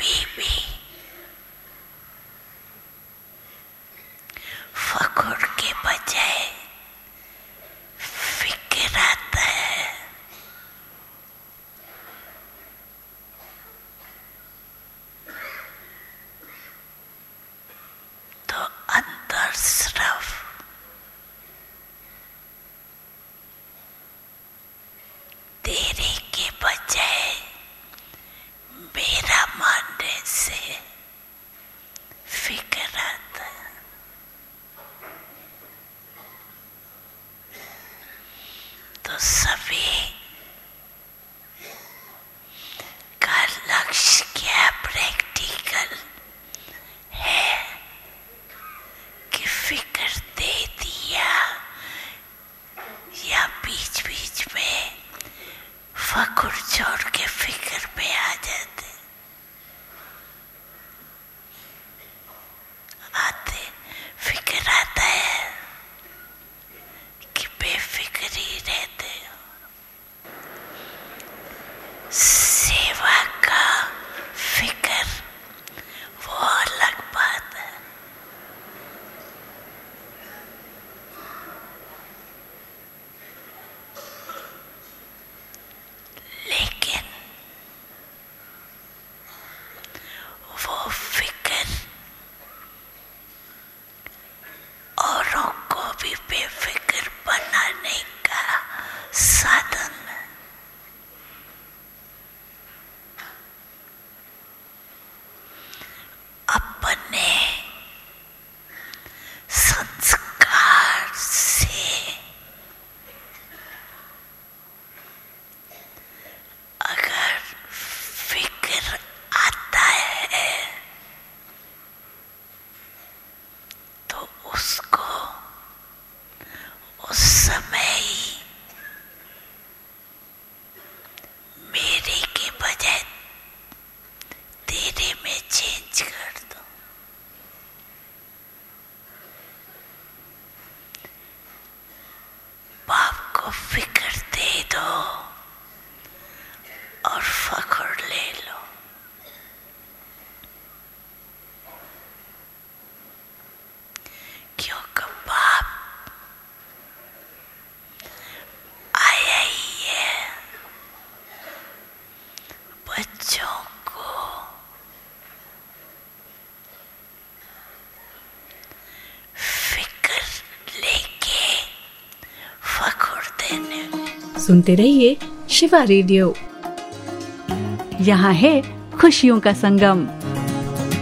कभी भी फख्र के बजाय फिक्र आता है, तो अंदर सिर्फ तेरे के बजाय मेरा मानने से फिक्र आता है। तो सभी का लक्ष्य क्या प्रैक्टिकल है कि फिक्र दे दिया या बीच बीच में फख्र छोड़ के फिक्र पे आ जाते फिक्र आता है कि बेफिक्र ही रहते हो। सेवा का फिक्र वो अलग बात है। लेकिन वो फिक्र औरों को भी बेफिक्र बनाने का साधन है। अपने संस्कार से अगर फिक्र आता है तो उसको उस समय ही मेरे के बजाय तेरे में चेंज कर दो। बाप को फिक्र दे दो और फख्र ले लो। क्योंकि बाप आया ही है बच्चों को फिक्र लेके फख्र देने। सुनते रहिए शिवा रेडियो। यहाँ है खुशियों का संगम।